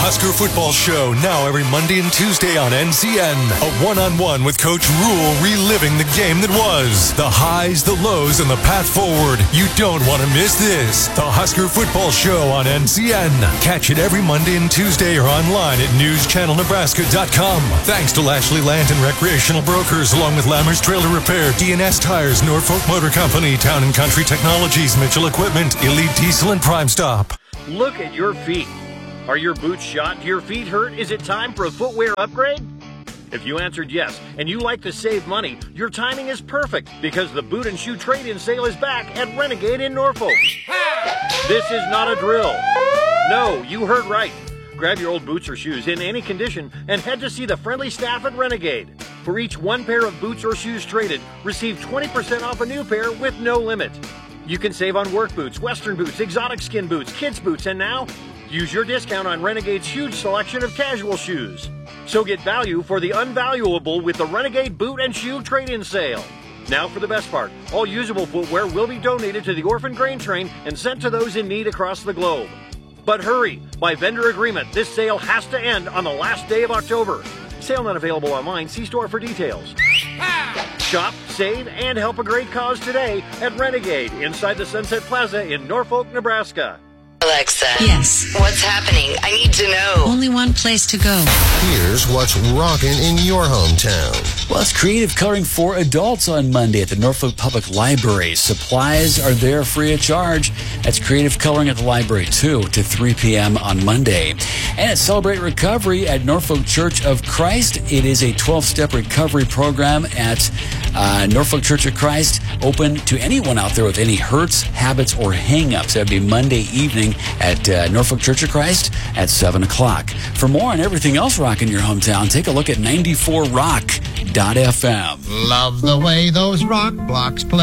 Husker Football Show, now every Monday and Tuesday on NCN. A one-on-one with Coach Rule, reliving the game that was. The highs, the lows, and the path forward. You don't want to miss this. The Husker Football Show on NCN. Catch it every Monday and Tuesday or online at newschannelnebraska.com. Thanks to Lashley Land and Recreational Brokers, along with Lammers Trailer Repair, DNS Tires, Norfolk Motor Company, Town & Country Technologies, Mitchell Equipment, Elite Diesel, and Prime Stop. Look at your feet. Are your boots shot? Do your feet hurt? Is it time for a footwear upgrade? If you answered yes, and you like to save money, your timing is perfect because the boot and shoe trade-in sale is back at Renegade in Norfolk. This is not a drill. No, you heard right. Grab your old boots or shoes in any condition and head to see the friendly staff at Renegade. For each one pair of boots or shoes traded, receive 20% off a new pair with no limit. You can save on work boots, western boots, exotic skin boots, kids boots, and now use your discount on Renegade's huge selection of casual shoes. So get value for the unvaluable with the Renegade Boot and Shoe Trade-In Sale. Now for the best part. All usable footwear will be donated to the Orphan Grain Train and sent to those in need across the globe. But hurry! By vendor agreement, this sale has to end on the last day of October. Sale not available online. See store for details. Shop, save, and help a great cause today at Renegade inside the Sunset Plaza in Norfolk, Nebraska. Alexa. Yes. What's happening? I need to know. Only one place to go. Here's what's rocking in your hometown. Well, it's creative coloring for adults on Monday at the Norfolk Public Library. Supplies are there free of charge. That's creative coloring at the library 2 to 3 p.m. on Monday. And at Celebrate Recovery at Norfolk Church of Christ. It is a 12-step recovery program at Norfolk Church of Christ, open to anyone out there with any hurts, habits, or hang-ups. That would be Monday evening at Norfolk Church of Christ at 7 o'clock. For more on everything else rocking your hometown, take a look at 94rock.fm. Love the way those rock blocks play.